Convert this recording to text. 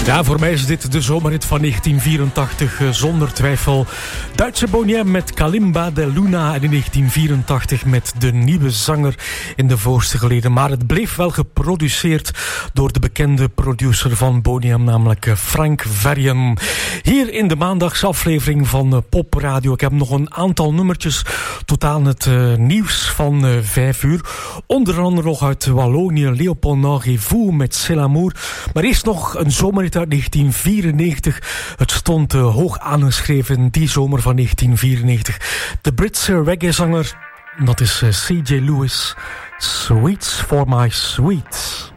Ja, voor mij is dit de zomerhit van 1984, zonder twijfel. Duitse boniem met Kalimba de Luna en in 1984 met de nieuwe zanger in de voorste geleden. Maar het bleef wel geproduceerd door de bekende producer van boniem, namelijk Frank Verjen. Hier in de maandagsaflevering van Pop Radio. Ik heb nog een aantal nummertjes tot aan het nieuws van 5 uur. Onder andere nog uit Wallonië, Léopold Nagevou met C'est l'amour. Maar eerst nog een zomerhit uit 1994. Het stond hoog aangeschreven die zomer van 1994. De Britse reggae-zanger, dat is C.J. Lewis. Sweets for my sweets.